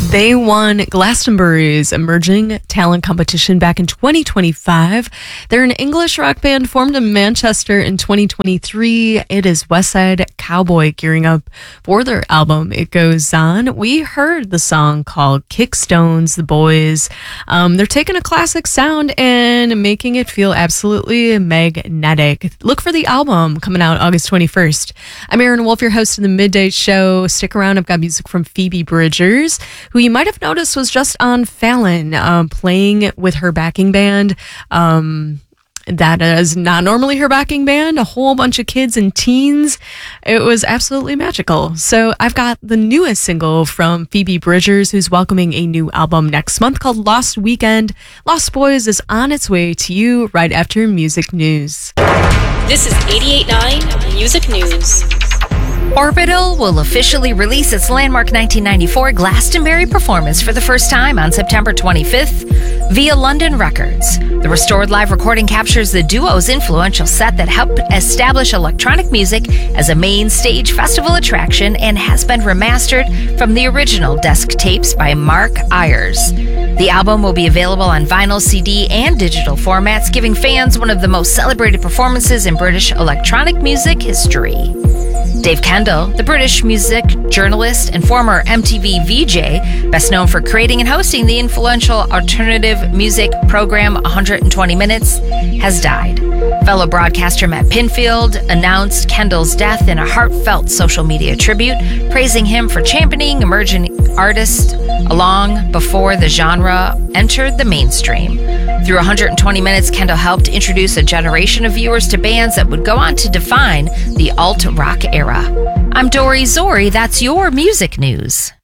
They won Glastonbury's Emerging Talent Competition back in 2025. They're an English rock band formed in Manchester in 2023. It is Westside Cowboy gearing up for their album It Goes On. We heard the song called Kickstones, The Boys. They're taking a classic sound and making it feel absolutely magnetic. Look for the album coming out August 21st. I'm Erin Wolf, your host of the Midday Show. Stick around. I've got music from Phoebe Bridgers, who you might have noticed was just on Fallon, playing with her backing band. That is not normally her backing band, a whole bunch of kids and teens. It was absolutely magical. So I've got the newest single from Phoebe Bridgers, who's welcoming a new album next month called Lost Weekend. Lost Boys is on its way to you right after music news. This is 88.9 Music News. Orbital will officially release its landmark 1994 Glastonbury performance for the first time on September 25th via London Records. The restored live recording captures the duo's influential set that helped establish electronic music as a main stage festival attraction and has been remastered from the original desk tapes by Mark Ayers. The album will be available on vinyl, CD, and digital formats, giving fans one of the most celebrated performances in British electronic music history. Dave Kendall, the British music journalist and former MTV VJ, best known for creating and hosting the influential alternative music program 120 Minutes, has died. Fellow broadcaster Matt Pinfield announced Kendall's death in a heartfelt social media tribute, praising him for championing emerging artists long before the genre entered the mainstream. Through 120 Minutes, Kendall helped introduce a generation of viewers to bands that would go on to define the alt-rock era. I'm Dori Zori. That's your music news.